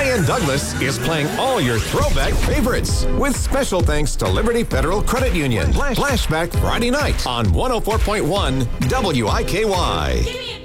Ryan Douglas is playing all your throwback favorites with special thanks to Liberty Federal Credit Union. Flashback Friday night on 104.1 WIKY.